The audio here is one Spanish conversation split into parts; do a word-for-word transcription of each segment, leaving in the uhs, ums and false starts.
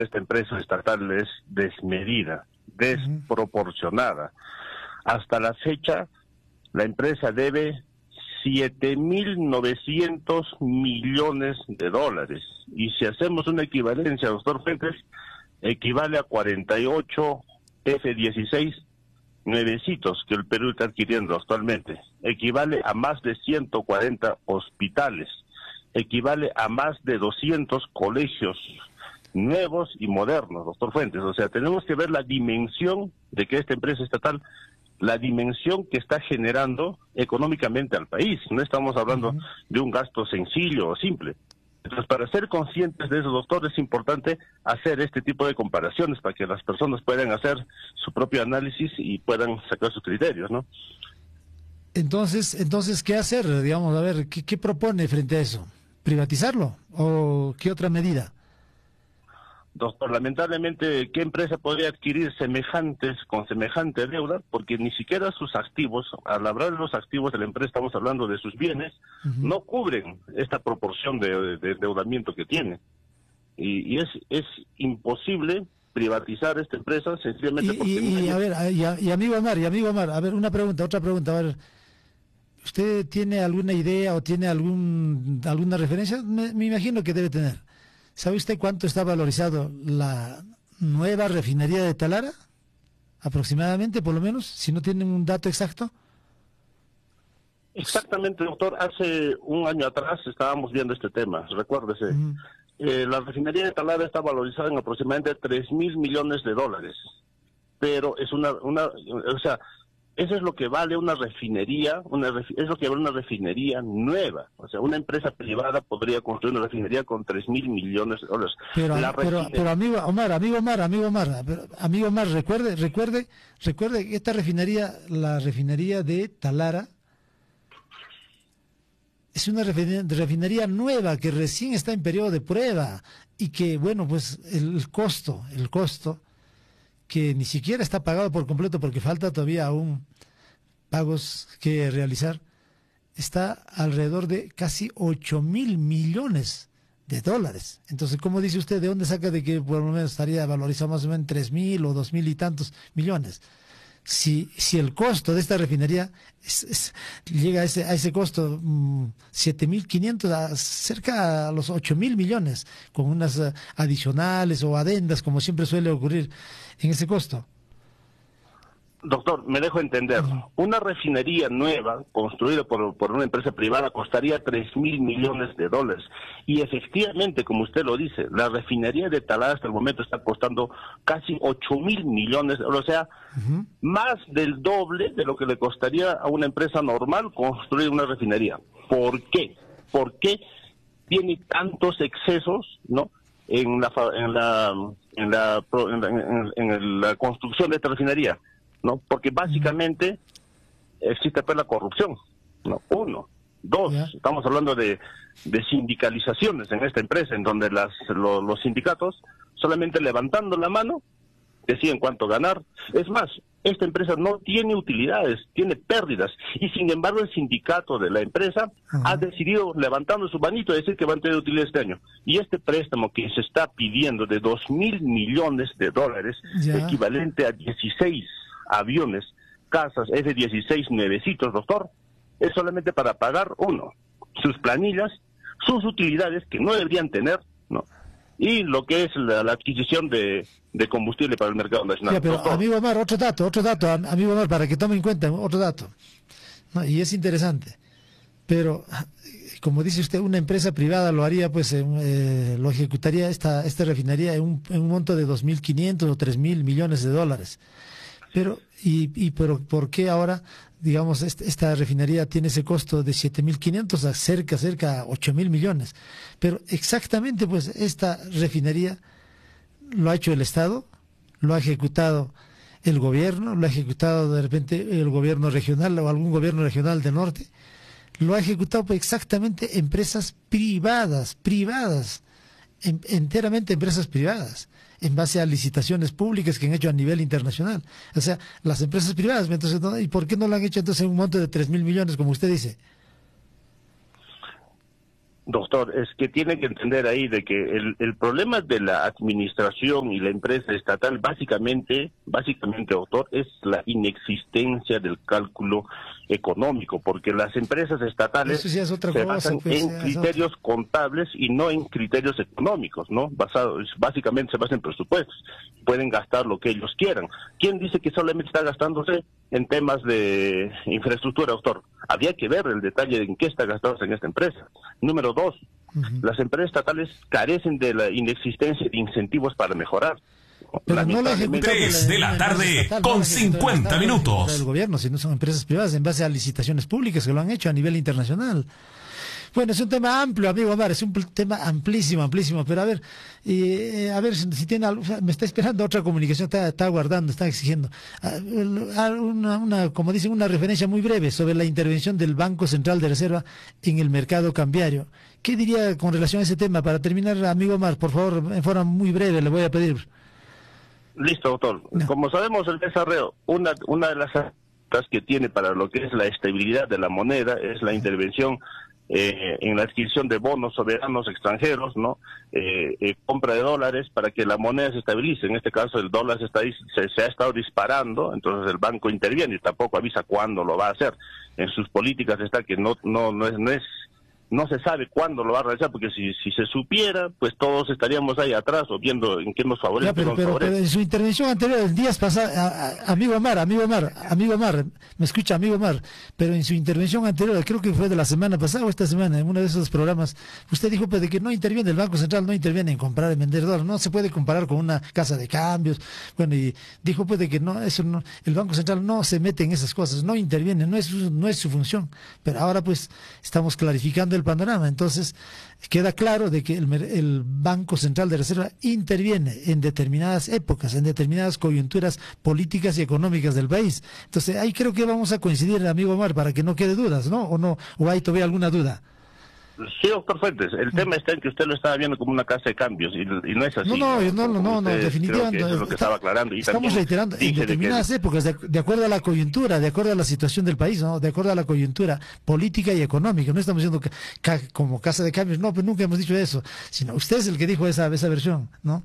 esta empresa estatal es desmedida, desproporcionada. Hasta la fecha, la empresa debe siete mil novecientos millones de dólares. Y si hacemos una equivalencia, doctor Fuentes, equivale a cuarenta y ocho F dieciséis nuevecitos que el Perú está adquiriendo actualmente. Equivale a más de ciento cuarenta hospitales. Equivale a más de doscientos colegios nuevos y modernos, doctor Fuentes. O sea, tenemos que ver la dimensión de que esta empresa estatal, la dimensión que está generando económicamente al país. No estamos hablando uh-huh. de un gasto sencillo o simple. Entonces, para ser conscientes de eso, doctor, es importante hacer este tipo de comparaciones para que las personas puedan hacer su propio análisis y puedan sacar sus criterios, ¿no? Entonces, entonces ¿qué hacer? Digamos, a ver, ¿qué, qué propone frente a eso? ¿Privatizarlo? ¿O qué otra medida? Doctor, lamentablemente, ¿qué empresa podría adquirir semejantes, con semejante deuda? Porque ni siquiera sus activos, al hablar de los activos de la empresa, estamos hablando de sus bienes, uh-huh. no cubren esta proporción de, de endeudamiento que tiene. Y, y es, es imposible privatizar esta empresa sencillamente y, porque... Y, y, a ver, y, y amigo Omar, y amigo Omar, a ver, una pregunta, otra pregunta, a ver... ¿Usted tiene alguna idea o tiene algún alguna referencia? Me, me imagino que debe tener. ¿Sabe usted cuánto está valorizado la nueva refinería de Talara? Aproximadamente, por lo menos, si no tienen un dato exacto. Exactamente, doctor. Hace un año atrás estábamos viendo este tema, recuérdese. Uh-huh. Eh, la refinería de Talara está valorizada en aproximadamente tres mil millones de dólares. Pero es una, una, o sea, eso es lo que vale una refinería, una es lo que vale una refinería nueva. O sea, una empresa privada podría construir una refinería con tres mil millones de dólares. Pero, la pero, refine... pero amigo Omar, amigo Omar, amigo Omar, amigo Omar, recuerde, recuerde, recuerde que esta refinería, la refinería de Talara, es una refinería nueva que recién está en periodo de prueba y que, bueno, pues el costo, el costo que ni siquiera está pagado por completo porque falta todavía aún pagos que realizar, está alrededor de casi ocho mil millones de dólares. Entonces, ¿cómo dice usted? ¿De dónde saca de que por lo menos estaría valorizado más o menos en tres mil o dos mil y tantos millones? Si, si el costo de esta refinería es, es, llega a ese, a ese costo mmm, siete mil quinientos, a cerca a los ocho mil millones, con unas uh, adicionales o adendas, como siempre suele ocurrir en ese costo. Doctor, me dejo entender. Una refinería nueva, construida por, por una empresa privada, costaría tres mil millones de dólares. Y efectivamente, como usted lo dice, la refinería de Talara hasta el momento está costando casi ocho mil millones de dólares. O sea, uh-huh. más del doble de lo que le costaría a una empresa normal construir una refinería. ¿Por qué? ¿Por qué tiene tantos excesos, no? En la, en la, en la, en la, en, en la construcción de esta refinería. ¿No? Porque básicamente existe pues la corrupción, ¿no? Uno. Dos, yeah. estamos hablando de, de sindicalizaciones en esta empresa, en donde las lo, los sindicatos, solamente levantando la mano, deciden cuánto ganar. Es más, esta empresa no tiene utilidades, tiene pérdidas, y sin embargo el sindicato de la empresa uh-huh. ha decidido, levantando su manito, decir que van a tener utilidad este año. Y este préstamo que se está pidiendo de dos mil millones de dólares, yeah. equivalente a dieciséis aviones, casas F dieciséis nuevecitos, doctor, es solamente para pagar, uno, sus planillas, sus utilidades que no deberían tener, ¿no? Y lo que es la, la adquisición de, de combustible para el mercado nacional. Ya, pero doctor. Amigo Omar, otro dato, otro dato, amigo Omar, para que tome en cuenta otro dato, ¿no? Y es interesante, pero como dice usted, una empresa privada lo haría, pues eh, lo ejecutaría esta, esta refinería en un, en un monto de dos mil quinientos o tres mil millones de dólares. Pero, y, y pero ¿por qué ahora, digamos, esta, esta refinería tiene ese costo de siete mil quinientos a cerca, cerca a ocho mil millones? Pero exactamente, pues, esta refinería lo ha hecho el Estado, lo ha ejecutado el gobierno, lo ha ejecutado de repente el gobierno regional o algún gobierno regional del norte, lo ha ejecutado pues, exactamente empresas privadas, privadas, en, enteramente empresas privadas, en base a licitaciones públicas que han hecho a nivel internacional. O sea, las empresas privadas, entonces, ¿y por qué no lo han hecho entonces en un monto de tres mil millones, como usted dice? Doctor, es que tiene que entender ahí de que el, el problema de la administración y la empresa estatal básicamente, básicamente, doctor, es la inexistencia del cálculo económico, porque las empresas estatales sí es otra se cosa, basan pues, en es criterios otra. contables y no en criterios económicos, ¿no? Basados, básicamente se basan en presupuestos. Pueden gastar lo que ellos quieran. ¿Quién dice que solamente está gastándose en temas de infraestructura, doctor? Había que ver el detalle de en qué está gastándose en esta empresa. Número dos, uh-huh. las empresas estatales carecen de la inexistencia de incentivos para mejorar. Pero no la tres de la tarde estatal, con no cincuenta minutos. El gobierno, si no son empresas privadas en base a licitaciones públicas que lo han hecho a nivel internacional. Bueno, es un tema amplio, amigo Omar, es un tema amplísimo, amplísimo, pero a ver, eh, a ver si tiene algo, me está esperando otra comunicación, está, está aguardando, está exigiendo, una, una, como dicen, una referencia muy breve sobre la intervención del Banco Central de Reserva en el mercado cambiario. ¿Qué diría con relación a ese tema? Para terminar, amigo Omar, por favor, en forma muy breve, le voy a pedir. Listo, doctor. No. Como sabemos, el desarrollo, una, una de las cosas que tiene para lo que es la estabilidad de la moneda es la intervención Eh, en la adquisición de bonos soberanos extranjeros, ¿no? Eh, eh, compra de dólares para que la moneda se estabilice. En este caso el dólar se, está, se, se ha estado disparando, entonces el banco interviene y tampoco avisa cuándo lo va a hacer. En sus políticas está que no no no es no es no se sabe cuándo lo va a realizar, porque si si se supiera, pues todos estaríamos ahí atrás o viendo en qué nos favorece. Ya, pero, nos pero, favorece. pero en su intervención anterior, el día pasado, amigo Omar, amigo Omar, amigo Omar, me escucha, amigo Omar, pero en su intervención anterior, creo que fue de la semana pasada o esta semana, en uno de esos programas, usted dijo pues de que no interviene, el Banco Central no interviene en comprar y vender dólares, no se puede comparar con una casa de cambios, bueno, y dijo pues de que no, eso no, el Banco Central no se mete en esas cosas, no interviene, no es, no es su función, pero ahora pues estamos clarificando el panorama, entonces queda claro de que el, el Banco Central de Reserva interviene en determinadas épocas, en determinadas coyunturas políticas y económicas del país. Entonces ahí creo que vamos a coincidir, amigo Omar, para que no quede dudas, ¿no? ¿O no? ¿O hay todavía alguna duda? Sí, doctor Fuentes, el tema está en que usted lo estaba viendo como una casa de cambios y, y no es así. No, no, no, no, no, no definitivamente. Eso es lo que estaba aclarando. Y estamos reiterando, en determinadas de que... épocas, de, de acuerdo a la coyuntura, de acuerdo a la situación del país, ¿no? De acuerdo a la coyuntura política y económica. No estamos diciendo que, ca, como casa de cambios, no, pues nunca hemos dicho eso, sino usted es el que dijo esa, esa versión, ¿no?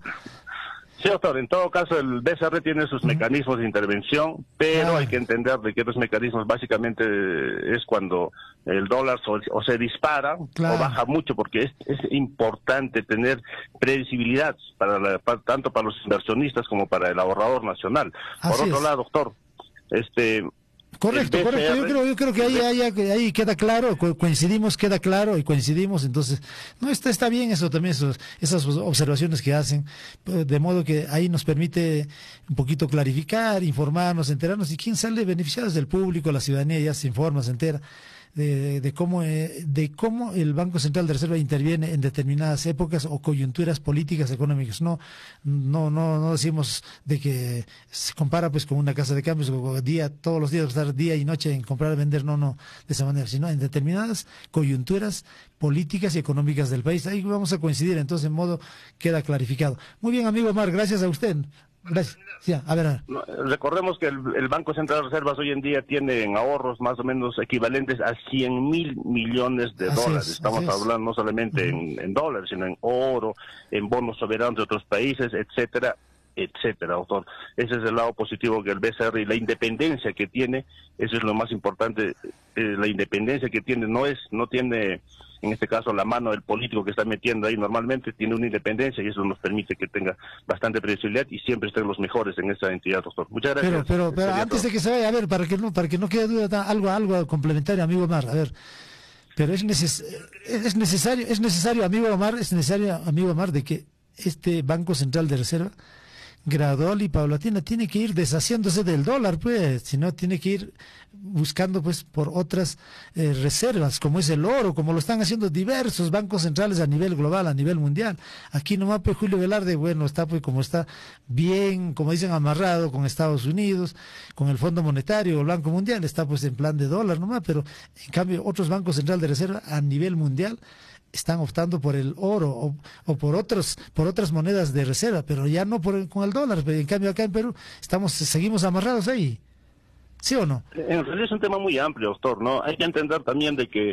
Sí, doctor, en todo caso el B C R tiene sus uh-huh. mecanismos de intervención, pero ah. hay que entender de que esos mecanismos básicamente es cuando el dólar o, o se dispara claro. o baja mucho, porque es, es importante tener previsibilidad para, la, para tanto para los inversionistas como para el ahorrador nacional. Así Por otro es. lado, doctor, este... Correcto, correcto. Yo creo, yo creo que ahí, ahí, ahí queda claro, coincidimos, queda claro y coincidimos. Entonces, no está, está bien eso también, esos, esas observaciones que hacen, de modo que ahí nos permite un poquito clarificar, informarnos, enterarnos y quién sale beneficiado del público, la ciudadanía ya se informa, se entera. De, de cómo eh, de cómo el Banco Central de Reserva interviene en determinadas épocas o coyunturas políticas económicas. No no no no decimos de que se compara pues con una casa de cambios o día todos los días estar día y noche en comprar y vender, no no de esa manera, sino en determinadas coyunturas políticas y económicas del país. Ahí vamos a coincidir, entonces en modo queda clarificado. Muy bien, amigo Omar, gracias a usted. Gracias. Sí, a ver, a ver. Recordemos que el, el Banco Central de Reservas hoy en día tiene en ahorros más o menos equivalentes a cien mil millones de así dólares. Es, Estamos hablando no solamente uh-huh. en, en dólares, sino en oro, en bonos soberanos de otros países, etcétera, etcétera, doctor. Ese es el lado positivo que el B C R y la independencia que tiene, eso es lo más importante. Eh, la independencia que tiene no es, no tiene... en este caso la mano del político que está metiendo ahí normalmente, tiene una independencia y eso nos permite que tenga bastante previsibilidad y siempre estén los mejores en esa entidad, doctor. Muchas gracias. Pero, pero, pero antes todo. de que se vaya, a ver, para que no, para que no quede duda, algo, algo complementario, amigo Omar, a ver, pero es, neces es necesario, es necesario, amigo Omar, es necesario, amigo Omar, de que este Banco Central de Reserva gradual y paulatina tiene que ir deshaciéndose del dólar, pues, sino tiene que ir buscando pues por otras eh, reservas, como es el oro, como lo están haciendo diversos bancos centrales a nivel global, a nivel mundial. Aquí nomás pues Julio Velarde, bueno, está pues como está bien, como dicen, amarrado con Estados Unidos, con el Fondo Monetario, el Banco Mundial, está pues en plan de dólar nomás, pero en cambio otros bancos centrales de reserva a nivel mundial están optando por el oro o, o por otros por otras monedas de reserva, pero ya no por el, con el dólar. Pero en cambio acá en Perú estamos seguimos amarrados ahí, ¿sí o no? En realidad es un tema muy amplio, doctor, ¿no? Hay que entender también de que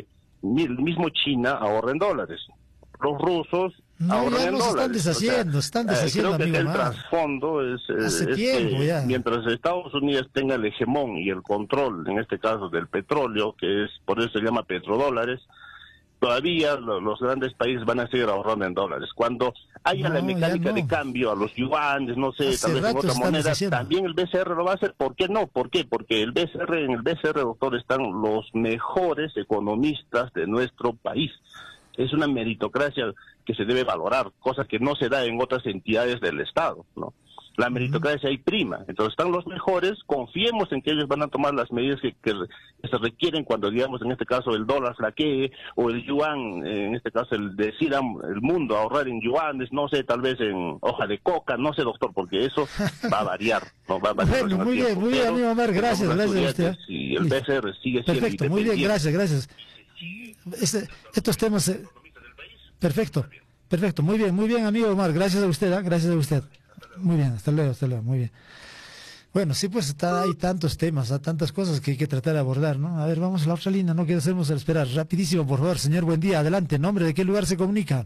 el mismo China ahorra en dólares. Los rusos no, ahorran ya en nos dólares. están deshaciendo, O sea, están deshaciendo, eh, creo que amigo el Omar. trasfondo es, Hace es tiempo que ya. mientras Estados Unidos tenga el hegemón y el control, en este caso del petróleo, que es por eso se llama petrodólares, todavía lo, los grandes países van a seguir ahorrando en dólares. Cuando haya No, la mecánica no. de cambio a los yuanes, no sé, Hace tal vez en rato otra están moneda, deshaciendo. también el B C R lo va a hacer. ¿Por qué no? ¿Por qué? Porque el B C R, en el B C R, doctor, están los mejores economistas de nuestro país. Es una meritocracia que se debe valorar, cosa que no se da en otras entidades del Estado, ¿no? La meritocracia ahí prima. Entonces están los mejores, confiemos en que ellos van a tomar las medidas que, que, que se requieren cuando, digamos, en este caso el dólar flaquee o el yuan, en este caso el decir el mundo ahorrar en yuanes, no sé, tal vez en hoja de coca, no sé, doctor, porque eso va a variar, ¿no? Va a variar. Bueno, muy bien, muy bien, amigo Omar, gracias, gracias a usted. Y el B C R sigue siendo perfecto, muy bien, gracias, gracias. Este, estos temas, eh, perfecto, perfecto, muy bien, muy bien, amigo Omar, gracias a usted, ¿eh? Gracias a usted. Muy bien, hasta luego, hasta luego, muy bien. Bueno, sí, pues está, hay tantos temas, hay tantas cosas que hay que tratar de abordar, ¿no? A ver, vamos a la otra línea, no queremos esperar. Rapidísimo, por favor, señor, buen día, adelante, nombre, ¿de qué lugar se comunica?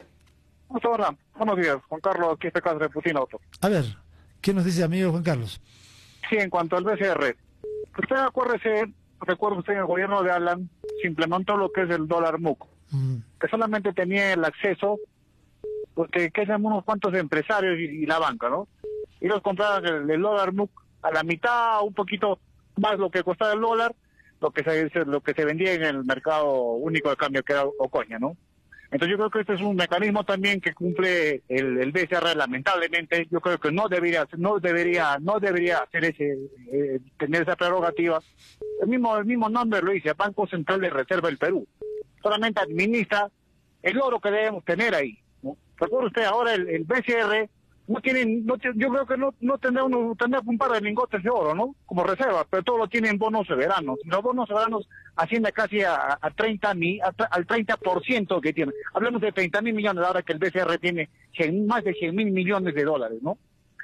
Hola, buenos días, Juan Carlos, aquí está Cáceres Putin Auto. A ver, ¿qué nos dice amigo Juan Carlos? Sí, en cuanto al B C R, usted acuérdese, recuerda usted en el gobierno de Alan, se implementó lo que es el dólar M U C, mm. que solamente tenía el acceso, porque que eran unos cuantos empresarios y, y la banca, ¿no? Y los compraban el, el dólar M U C a la mitad, un poquito más lo que costaba el dólar, lo que se lo que se vendía en el mercado único de cambio, que era Ocoña, ¿no? Entonces yo creo que este es un mecanismo también que cumple el, el B C R, lamentablemente. Yo creo que no debería, no debería, no debería hacer ese, eh, tener esa prerrogativa. El mismo, el mismo nombre lo dice, Banco Central de Reserva del Perú. Solamente administra el oro que debemos tener ahí, ¿no? Recuerde usted, ahora el, el B C R no tiene, no, yo creo que no, no tendrá uno, tendrá un par de lingotes de oro, ¿no? Como reserva, pero todo lo tiene en bonos soberanos. Y los bonos soberanos ascienden casi a, a treinta mil, a, al treinta por ciento que tiene. Hablamos de treinta mil millones, ahora que el B C R tiene cien, más de cien mil millones de dólares, ¿no?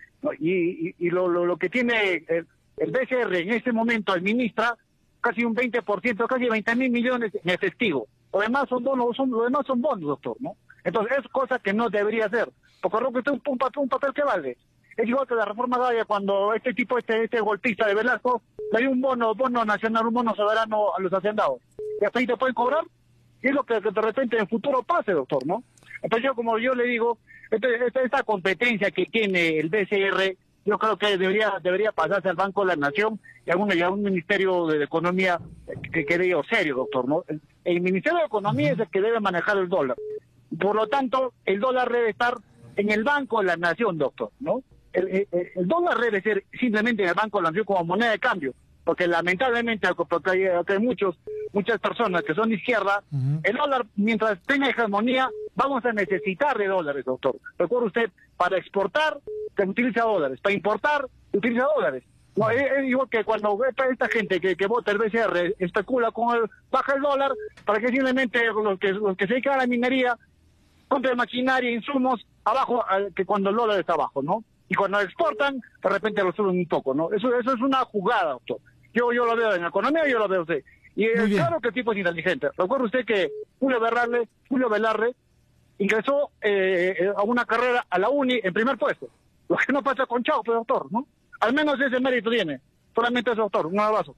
Y, y, y lo, lo, lo que tiene el, el B C R en este momento administra casi un veinte por ciento, casi veinte mil millones en efectivo. Lo demás son bonos, son, lo demás son bonos, doctor, ¿no? Entonces es cosa que no debería hacer, porque lo que es un, un, papel, un papel que vale. Es igual que la reforma agraria, cuando este tipo, este este golpista de Velasco, le dio un bono, bono nacional, un bono soberano a los hacendados. Y hasta ahí te pueden cobrar, y es lo que de repente en el futuro pase, doctor, ¿no? Entonces yo, como yo le digo, este, esta, esta competencia que tiene el B C R, yo creo que debería debería pasarse al Banco de la Nación y a un, y a un Ministerio de Economía que quede serio, doctor, ¿no? El, el Ministerio de Economía es el que debe manejar el dólar. Por lo tanto, el dólar debe estar en el Banco de la Nación, doctor, ¿no? El, el, el dólar debe ser simplemente en el Banco de la Nación como moneda de cambio, porque lamentablemente, porque hay, hay muchos, muchas personas que son de izquierda, uh-huh. El dólar, mientras tenga hegemonía, vamos a necesitar de dólares, doctor. Recuerde usted, para exportar, se utiliza dólares, para importar, se utiliza dólares. No, es, es igual que cuando esta gente que, que vota el B C R especula con el, baja el dólar, para que simplemente los que, los que se dedican a la minería compren maquinaria, insumos, abajo, que cuando el dólar está abajo, ¿no? Y cuando exportan, de repente lo suben un poco, ¿no? Eso eso es una jugada, doctor. Yo yo lo veo en economía, yo lo veo usted. Y es claro que el tipo es inteligente. Recuerda usted que Julio Velarde, Julio Velarde ingresó eh, a una carrera a la uni en primer puesto. Lo que no pasa con Chao, pues, doctor, ¿no? Al menos ese mérito tiene. Solamente ese, doctor. Un abrazo.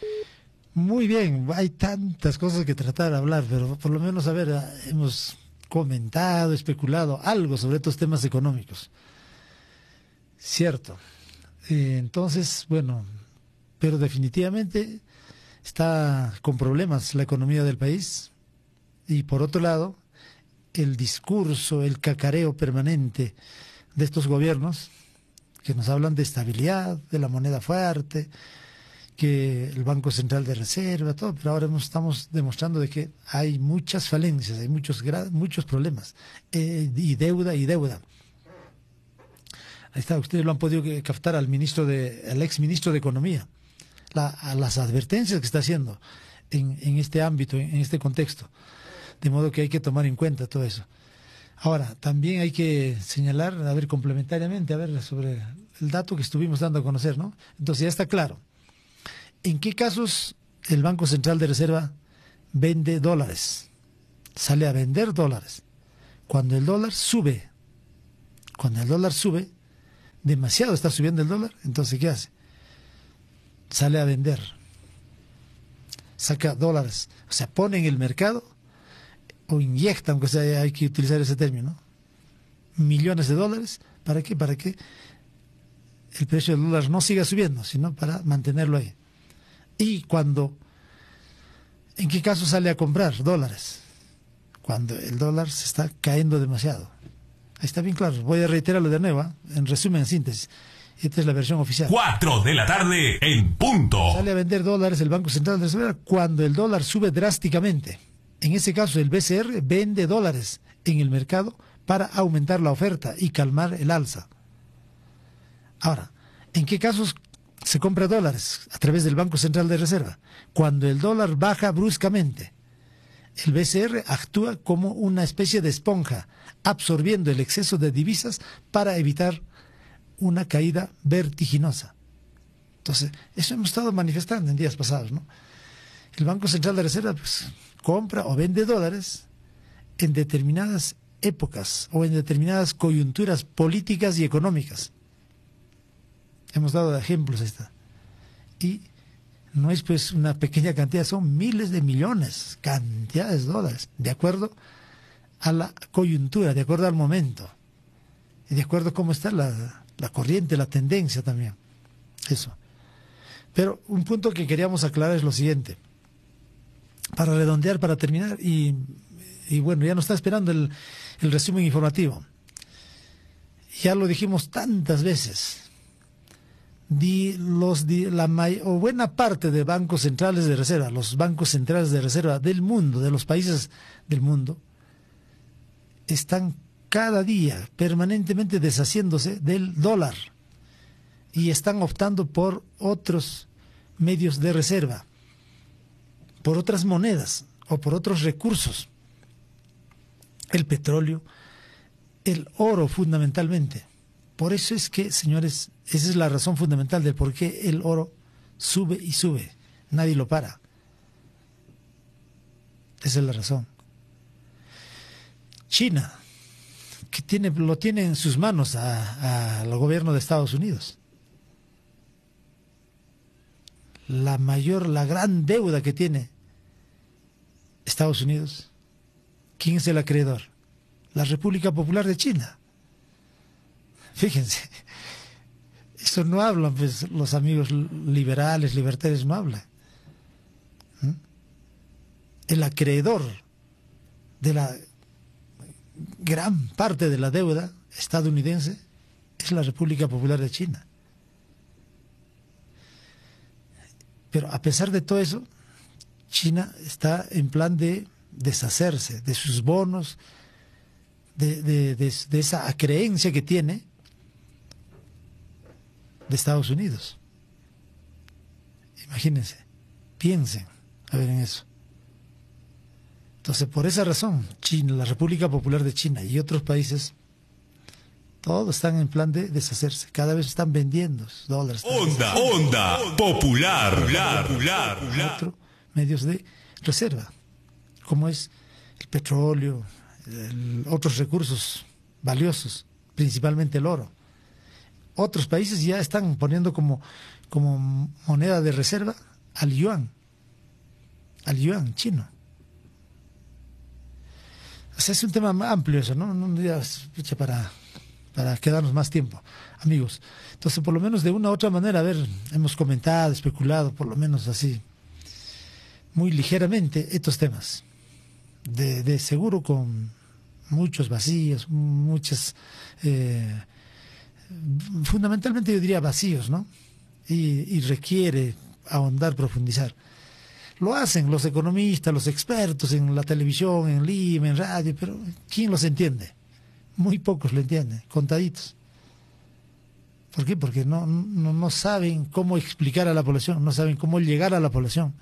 Muy bien. Hay tantas cosas que tratar de hablar, pero por lo menos, a ver, hemos comentado, especulado algo sobre estos temas económicos. Cierto. Eh, entonces, bueno, pero definitivamente está con problemas la economía del país. Y por otro lado, el discurso, el cacareo permanente de estos gobiernos que nos hablan de estabilidad, de la moneda fuerte, que el Banco Central de Reserva, todo, pero ahora estamos demostrando de que hay muchas falencias, hay muchos muchos problemas, eh, y deuda y deuda. Ahí está, ustedes lo han podido captar al ministro de, al ex ministro de Economía, la, a las advertencias que está haciendo en, en este ámbito, en este contexto, de modo que hay que tomar en cuenta todo eso. Ahora, también hay que señalar, a ver, complementariamente, a ver, sobre el dato que estuvimos dando a conocer, ¿no? Entonces ya está claro. ¿En qué casos el Banco Central de Reserva vende dólares, sale a vender dólares. Cuando el dólar sube, cuando el dólar sube, demasiado está subiendo el dólar, entonces ¿qué hace? Sale a vender, saca dólares, o sea, pone en el mercado o inyecta, aunque sea, hay que utilizar ese término, ¿no? Millones de dólares, ¿para qué? Para que el precio del dólar no siga subiendo, sino para mantenerlo ahí. Y cuando, ¿en qué caso sale a comprar dólares? Cuando el dólar se está cayendo demasiado. Ahí está bien claro. Voy a reiterarlo de nuevo, ¿eh? En resumen, en síntesis. Esta es la versión oficial. Cuatro de la tarde en punto. Sale a vender dólares el Banco Central de Reserva cuando el dólar sube drásticamente. En ese caso, el B C R vende dólares en el mercado para aumentar la oferta y calmar el alza. Ahora, ¿en qué casos se compra dólares a través del Banco Central de Reserva? Cuando el dólar baja bruscamente. El B C R actúa como una especie de esponja, absorbiendo el exceso de divisas para evitar una caída vertiginosa. Entonces, eso hemos estado manifestando en días pasados, ¿no? El Banco Central de Reserva pues, compra o vende dólares en determinadas épocas o en determinadas coyunturas políticas y económicas. Hemos dado ejemplos a esta. Y no es pues una pequeña cantidad, son miles de millones, cantidades de dólares, de acuerdo a la coyuntura, de acuerdo al momento, y de acuerdo a cómo está la, la corriente, la tendencia también. Eso. Pero un punto que queríamos aclarar es lo siguiente, para redondear, para terminar, y, y bueno, ya nos está esperando el, el resumen informativo. Ya lo dijimos tantas veces. Di, los, di, la may, o buena parte de bancos centrales de reserva, los bancos centrales de reserva del mundo, de los países del mundo, están cada día permanentemente deshaciéndose del dólar y están optando por otros medios de reserva, por otras monedas o por otros recursos. El petróleo, el oro fundamentalmente. Por eso es que, señores, esa es la razón fundamental de por qué el oro sube y sube. Nadie lo para. Esa es la razón. China, que tiene, lo tiene en sus manos al gobierno de Estados Unidos. La mayor, la gran deuda que tiene Estados Unidos, ¿quién es el acreedor? La República Popular de China. Fíjense, eso no hablan, pues los amigos liberales, libertarios no hablan. ¿Mm? El acreedor de la gran parte de la deuda estadounidense es la República Popular de China. Pero a pesar de todo eso, China está en plan de deshacerse de sus bonos, de, de, de, de esa acreencia que tiene de Estados Unidos. Imagínense, piensen a ver en eso. Entonces, por esa razón, China, la República Popular de China y otros países, todos están en plan de deshacerse. Cada vez están vendiendo dólares. Onda, onda, popular, popular, popular, popular. Otros medios de reserva, como es el petróleo, el, otros recursos valiosos, principalmente el oro. Otros países ya están poniendo como, como moneda de reserva al yuan, al yuan chino. O sea, es un tema amplio eso, ¿no? No ya, para, para quedarnos más tiempo, amigos. Entonces, por lo menos de una u otra manera, a ver, hemos comentado, especulado, por lo menos así, muy ligeramente, estos temas. De, de seguro con muchos vacíos, muchas... Eh, fundamentalmente yo diría vacíos, ¿no? Y, y requiere ahondar, profundizar. Lo hacen los economistas, los expertos en la televisión, en Lima, en radio, pero ¿quién los entiende? Muy pocos lo entienden, contaditos. ¿Por qué? Porque no, no, no saben cómo explicar a la población, no saben cómo llegar a la población.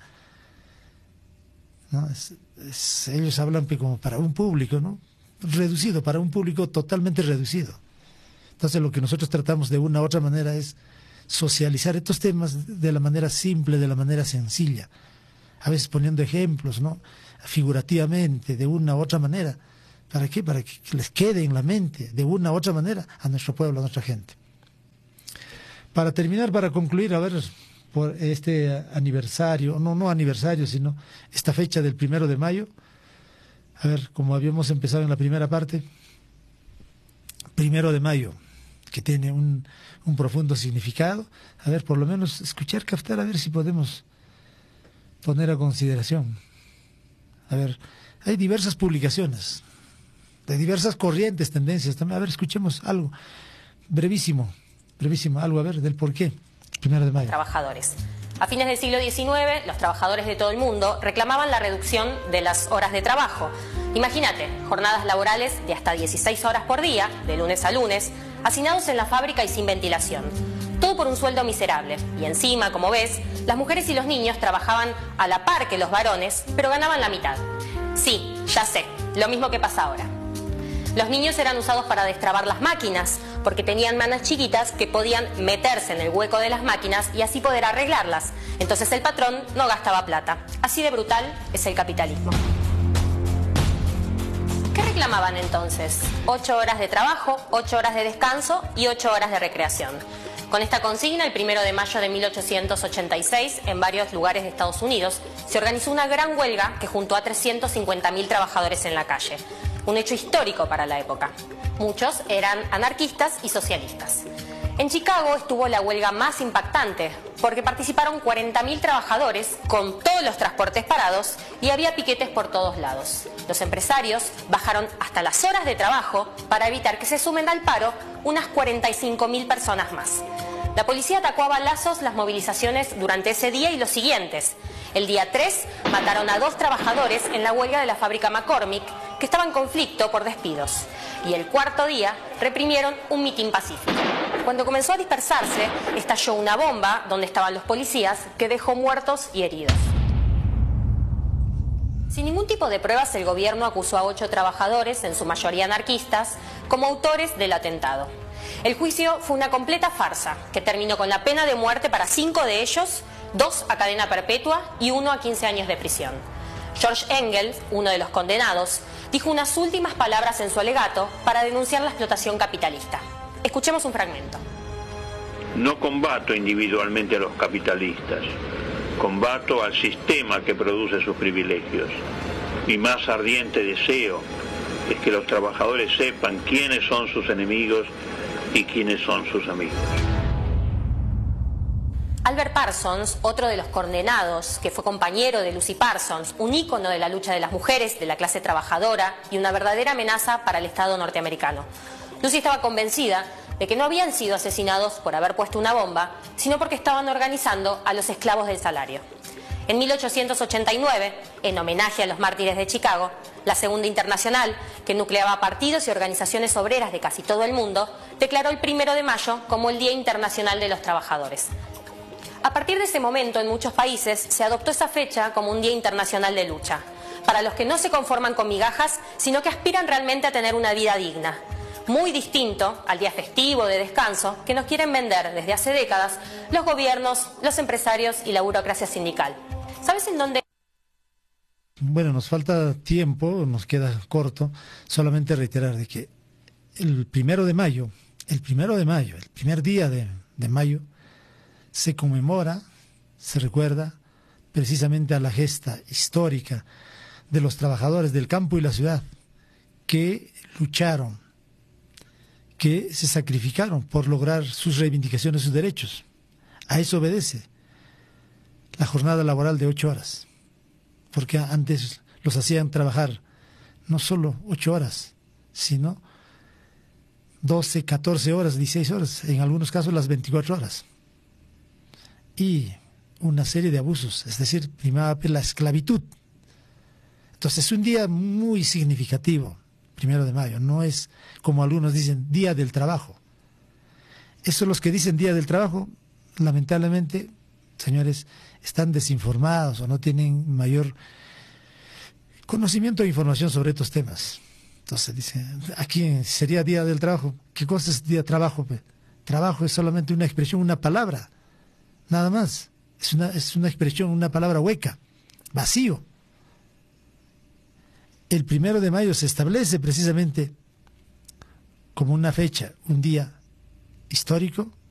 ¿No? Es, es, ellos hablan como para un público, ¿no? Reducido, para un público totalmente reducido. Entonces lo que nosotros tratamos de una u otra manera es socializar estos temas de la manera simple, de la manera sencilla, a veces poniendo ejemplos, ¿no? Figurativamente, de una u otra manera. ¿Para qué? Para que les quede en la mente, de una u otra manera, a nuestro pueblo, a nuestra gente. Para terminar, para concluir, a ver, por este aniversario, no, no aniversario, sino esta fecha del primero de mayo, a ver, como habíamos empezado en la primera parte, primero de mayo, que tiene un, un profundo significado, a ver, por lo menos escuchar, captar, a ver si podemos poner a consideración. A ver, hay diversas publicaciones, de diversas corrientes, tendencias también. A ver, escuchemos algo, brevísimo, brevísimo, algo, a ver, del por qué, primero de mayo. Trabajadores. A fines del siglo diecinueve, los trabajadores de todo el mundo reclamaban la reducción de las horas de trabajo. Imagínate, jornadas laborales de hasta dieciséis horas por día, de lunes a lunes, hacinados en la fábrica y sin ventilación. Todo por un sueldo miserable. Y encima, como ves, las mujeres y los niños trabajaban a la par que los varones, pero ganaban la mitad. Sí, ya sé, lo mismo que pasa ahora. Los niños eran usados para destrabar las máquinas, porque tenían manos chiquitas que podían meterse en el hueco de las máquinas y así poder arreglarlas. Entonces el patrón no gastaba plata. Así de brutal es el capitalismo. ¿Qué reclamaban entonces? Ocho horas de trabajo, ocho horas de descanso y ocho horas de recreación. Con esta consigna, el primero de mayo de mil ochocientos ochenta y seis, en varios lugares de Estados Unidos, se organizó una gran huelga que juntó a trescientos cincuenta mil trabajadores en la calle. Un hecho histórico para la época. Muchos eran anarquistas y socialistas. En Chicago estuvo la huelga más impactante, porque participaron cuarenta mil trabajadores con todos los transportes parados y había piquetes por todos lados. Los empresarios bajaron hasta las horas de trabajo para evitar que se sumen al paro unas cuarenta y cinco mil personas más. La policía atacó a balazos las movilizaciones durante ese día y los siguientes. El día tres mataron a dos trabajadores en la huelga de la fábrica McCormick, que estaba en conflicto por despidos. Y el cuarto día reprimieron un mitin pacífico. Cuando comenzó a dispersarse, estalló una bomba donde estaban los policías que dejó muertos y heridos. Sin ningún tipo de pruebas, el gobierno acusó a ocho trabajadores, en su mayoría anarquistas, como autores del atentado. El juicio fue una completa farsa, que terminó con la pena de muerte para cinco de ellos, dos a cadena perpetua y uno a quince años de prisión. George Engels, uno de los condenados, dijo unas últimas palabras en su alegato para denunciar la explotación capitalista. Escuchemos un fragmento. No combato individualmente a los capitalistas, combato al sistema que produce sus privilegios. Mi más ardiente deseo es que los trabajadores sepan quiénes son sus enemigos y quiénes son sus amigos. Albert Parsons, otro de los condenados, que fue compañero de Lucy Parsons, un ícono de la lucha de las mujeres, de la clase trabajadora y una verdadera amenaza para el Estado norteamericano. Lucy estaba convencida de que no habían sido asesinados por haber puesto una bomba, sino porque estaban organizando a los esclavos del salario. En mil ochocientos ochenta y nueve, en homenaje a los mártires de Chicago, la Segunda Internacional, que nucleaba partidos y organizaciones obreras de casi todo el mundo, declaró el primero de mayo como el Día Internacional de los Trabajadores. A partir de ese momento, en muchos países, se adoptó esa fecha como un Día Internacional de lucha, para los que no se conforman con migajas, sino que aspiran realmente a tener una vida digna. Muy distinto al día festivo de descanso que nos quieren vender desde hace décadas los gobiernos, los empresarios y la burocracia sindical. ¿Sabes en dónde? Bueno, nos falta tiempo, nos queda corto. Solamente reiterar de que el primero de mayo, el primero de mayo, el primer día de, de mayo, se conmemora, se recuerda precisamente a la gesta histórica de los trabajadores del campo y la ciudad que lucharon, que se sacrificaron por lograr sus reivindicaciones, sus derechos. A eso obedece la jornada laboral de ocho horas, porque antes los hacían trabajar no solo ocho horas, sino doce, catorce horas, dieciséis horas, en algunos casos las veinticuatro horas. Y una serie de abusos, es decir, primaba la esclavitud. Entonces es un día muy significativo, primero de mayo, no es como algunos dicen Día del Trabajo. Esos los que dicen Día del Trabajo, lamentablemente, señores, están desinformados o no tienen mayor conocimiento e información sobre estos temas. Entonces dicen, aquí sería Día del Trabajo. ¿Qué cosa es Día de Trabajo? Trabajo es solamente una expresión, una palabra, nada más. Es una, es una expresión, una palabra hueca. vacío. El primero de mayo se establece precisamente como una fecha, un día histórico,